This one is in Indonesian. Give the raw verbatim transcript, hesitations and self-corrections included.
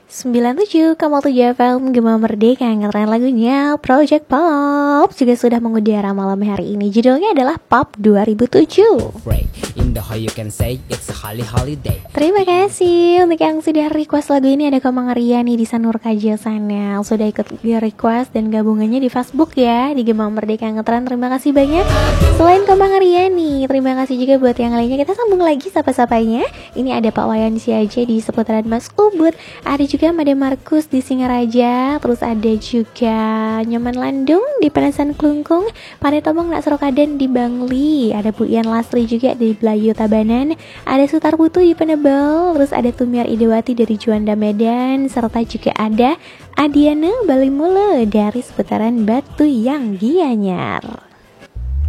sembilan puluh tujuh koma tujuh F M Gema Merdeka, ngetren lagunya Project Pop juga sudah mengudara malam hari ini. Judulnya adalah Pop dua ribu tujuh. Terima kasih untuk yang sudah request lagu ini. Ada Komang Riani di Sanur Kaja sana, sudah ikut di request dan gabungannya di Facebook ya, di Gema Merdeka Ngetren. Terima kasih banyak. Selain Komang Riani, terima kasih juga buat yang lainnya. Kita sambung lagi sapa-sapanya. Ini ada Pak Wayan Siaja di seputaran Mas Ubud, ada juga Made Markus di Singaraja, terus ada juga Nyoman Landung di Penasan Klungkung, Pane Tomong Nak Serokaden di Bangli, ada Bu Ian Lastri juga di Belayu Tabanan, ada Sutar Putu di Penebel, terus ada Tumiar Idewati dari Juanda Medan, serta juga ada Adiana Balimule dari seputaran Batu yang Gianyar.